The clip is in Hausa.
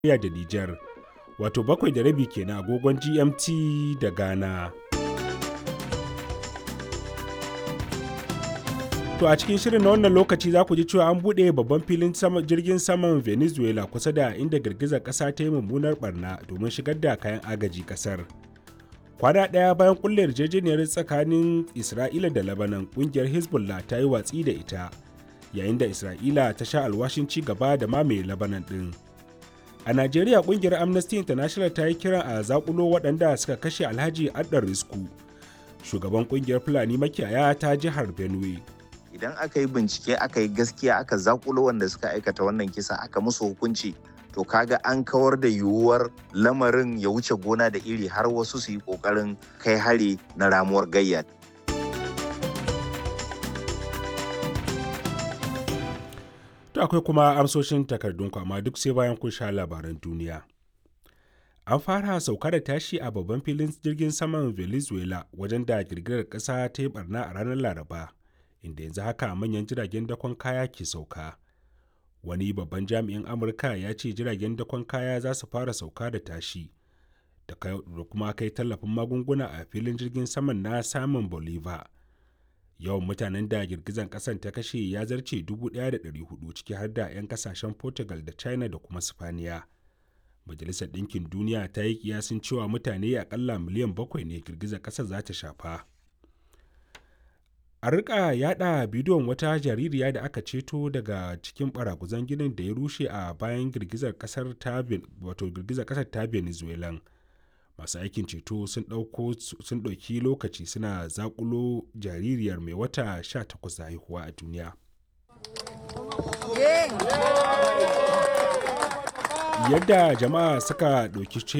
da Nijar, wato 7:30 kenan agogon GMT da Ghana. To a cikin shirin na wannan lokaci za ku ji cewa an buɗe babban filin jirgin saman Venezuela kusa da inda girgizar ƙasa ta yi mummunar barna domin shigar da kayan agaji ƙasar. Kwana ɗaya bayan ƙulla yarjejeniyar tsakanin Isra'ila da Lebanon, ƙungiyar Hezbollah ta yi watsi da ita, yayin da Isra'ila ta sha alwashin ci gaba da mamaye Lebanon ɗin. A Najeriya, ƙungiyar Amnesty International ta yi kiran a zaƙulo waɗanda suka kashe Alhaji Addar Risku, shugaban ƙungiyar Fulani makiyaya ta jihar Benue. Idan aka yi bincike aka yi gaskiya aka zaƙulo wanda suka aikata wannan kisa aka musu hukunci, to kaga an kawar da yiwuwar lamarin ya wuce gona da iri har wasu su yi ƙoƙarin kai hari na ramuwar gayya. To akwai kuma amsoshin takardunku, amma duk sai bayan kun sha labaran duniya. An fara sauka da tashi a babban filin jirgin saman Venezuela wajen da girgizar ƙasa ta yi barna a ranar Laraba, inda yanzu haka manyan jiragen dakon kaya ke sauka. Wani babban jami'in Amurka ya ce jiragen dakon kaya za su fara sauka da tashi da kuma kai tallafin magunguna a filin jirgin saman na Simon Bolivar. Yawan mutanen da girgizar ƙasar ta kashe ya zarce 1,400, ciki har da 'yan kasashen Portugal da China da kuma Sifaniya. Majalisar Ɗinkin Duniya ta yi kiyasin cewa mutane akalla miliyan 7 ne girgizar ƙasar za ta shafa. A rika yada bidiyon wata jaririya da aka ceto daga cikin baraguzan ginin da ya rushe a bayan girgizar ƙasar ta Venezuela. Masu aikin ceto sun ɗauki lokaci suna zakulo jaririyar mai wata 18 da haihuwa a duniya. Yadda jama'a suka ɗauki